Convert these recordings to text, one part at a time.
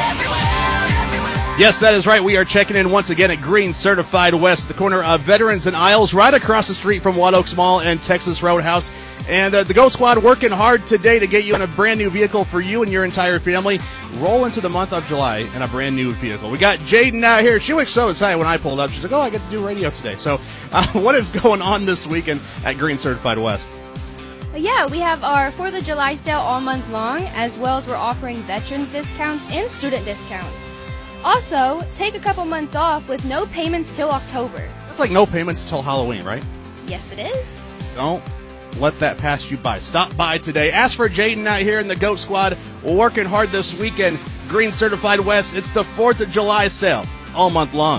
Yes, that is right. We are checking in once again at Green Certified West, the corner of Veterans and Isles, right across the street from White Oaks Mall and Texas Roadhouse. And the Goat Squad working hard today to get you in a brand new vehicle for you and your entire family. Roll into the month of July in a brand new vehicle. We got Jaden out here. She was so excited when I pulled up. She's like, oh, I get to do radio today. So what is going on this weekend at Green Certified West? Yeah, we have our 4th of July sale all month long, as well as we're offering veterans discounts and student discounts. Also, take a couple months off with no payments till October. That's like no payments till Halloween, right? Yes, it is. Don't let that pass you by. Stop by today. Ask for Jaden out here in the Goat Squad. We're working hard this weekend. Green Certified West. It's the 4th of July sale all month long.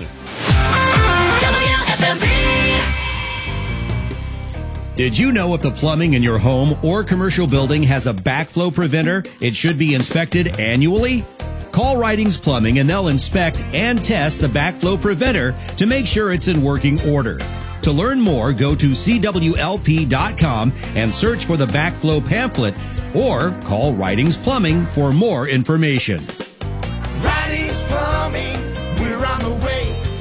Did you know if the plumbing in your home or commercial building has a backflow preventer, it should be inspected annually? Call Ridings Plumbing and they'll inspect and test the backflow preventer to make sure it's in working order. To learn more, go to CWLP.com and search for the backflow pamphlet or call Ridings Plumbing for more information. Ridings Plumbing, we're on the way.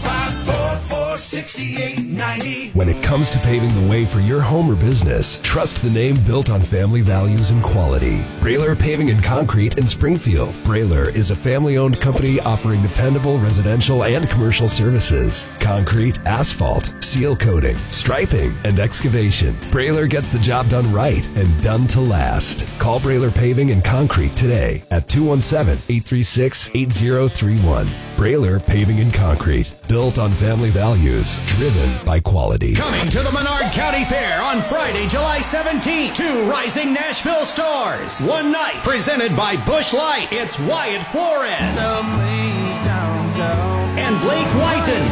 544-6890. When it comes to paving the way for your home or business, trust the name built on family values and quality. Brailer Paving and Concrete in Springfield. Brailer is a family-owned company offering dependable residential and commercial services. Concrete, asphalt, seal coating, striping, and excavation. Brailer gets the job done right and done to last. Call Brailer Paving and Concrete today at 217-836-8031. Brailer Paving and Concrete. Built on family values, driven by quality. Coming to the Menard County Fair on Friday, July 17th. 2 rising Nashville stars. One night. Presented by Busch Light. It's Wyatt Flores. So please don't go. And Blake Whiten.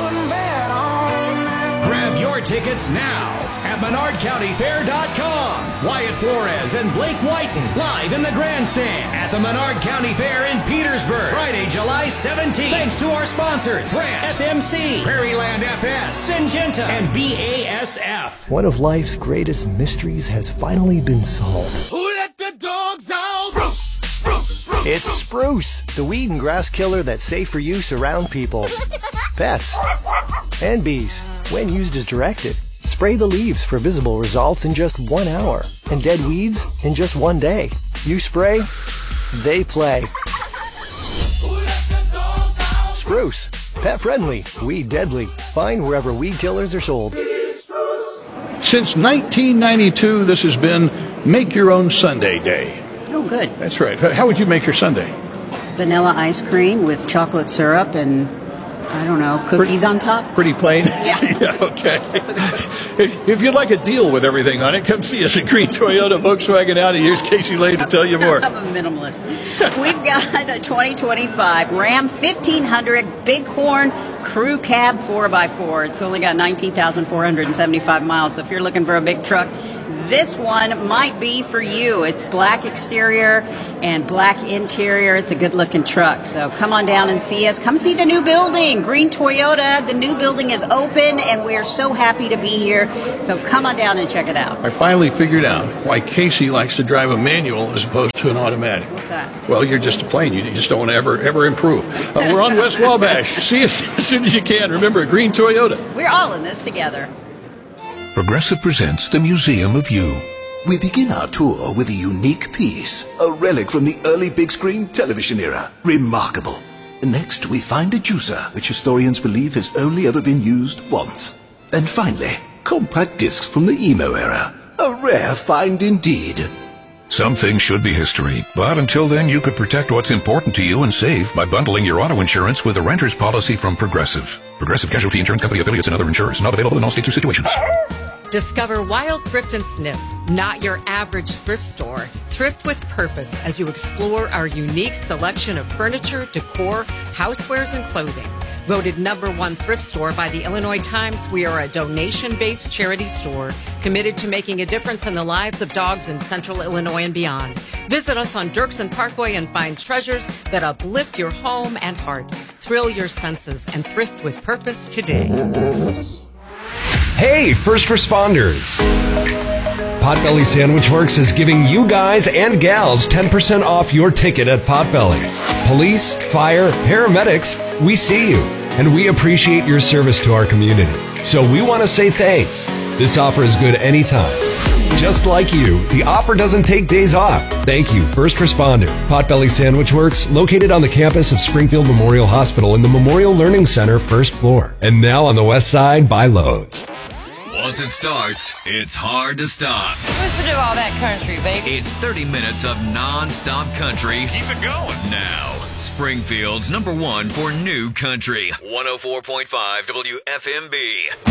Grab your tickets now at MenardCountyFair.com. Wyatt Flores and Blake Whiten live in the grandstand at the Menard County Fair in Petersburg, Friday, July 17th. Thanks to our sponsors, Brand, FMC, Prairieland FS, Syngenta, and BASF. One of life's greatest mysteries has finally been solved. Who let the dogs out? Spruce, spruce, spruce. It's Spruce, the weed and grass killer that's safe for use around people, pets, and bees when used as directed. Spray the leaves for visible results in just 1 hour, and dead weeds in just 1 day. You spray, they play. Spruce, pet friendly, weed deadly. Find wherever weed killers are sold. Since 1992, this has been Make Your Own Sundae Day. Oh, good. That's right. How would you make your sundae? Vanilla ice cream with chocolate syrup and, I don't know, cookies on top? Pretty plain? Yeah. Yeah, okay. If you'd like a deal with everything on it, come see us at Green Toyota Volkswagen Audi. Here's Casey Lane to tell you more. I'm a minimalist. We've got a 2025 Ram 1500 Bighorn Crew Cab 4x4. It's only got 19,475 miles, so if you're looking for a big truck, this one might be for you. It's black exterior and black interior. It's a good-looking truck. So come on down and see us. Come see the new building, Green Toyota. The new building is open, and we are so happy to be here. So come on down and check it out. I finally figured out why Casey likes to drive a manual as opposed to an automatic. What's that? Well, you're just a plane. You just don't want to ever improve. We're on West Wabash. See us as soon as you can. Remember, Green Toyota. We're all in this together. Progressive presents the Museum of You. We begin our tour with a unique piece, a relic from the early big screen television era. Remarkable. Next, we find a juicer, which historians believe has only ever been used once. And finally, compact discs from the emo era. A rare find indeed. Some things should be history, but until then you could protect what's important to you and save by bundling your auto insurance with a renter's policy from Progressive. Progressive Casualty Insurance Company affiliates and other insurers. Not available in all states or situations. Discover Wild Thrift and Sniff, not your average thrift store. Thrift with purpose as you explore our unique selection of furniture, decor, housewares, and clothing. Voted #1 thrift store by the Illinois Times, we are a donation-based charity store committed to making a difference in the lives of dogs in central Illinois and beyond. Visit us on Dirksen Parkway and find treasures that uplift your home and heart. Thrill your senses and thrift with purpose today. Hey, first responders. Potbelly Sandwich Works is giving you guys and gals 10% off your ticket at Potbelly. police, fire, paramedics, we see you, and we appreciate your service to our community. So we want to say thanks. This offer is good anytime. Just like you, the offer doesn't take days off. Thank you, First Responder. Potbelly Sandwich Works, located on the campus of Springfield Memorial Hospital in the Memorial Learning Center, first floor. And now on the west side by Lowe's. Once it starts, it's hard to stop. Listen to all that country, baby. It's 30 minutes of non-stop country. Keep it going. Now, Springfield's #1 for new country. 104.5 WFMB.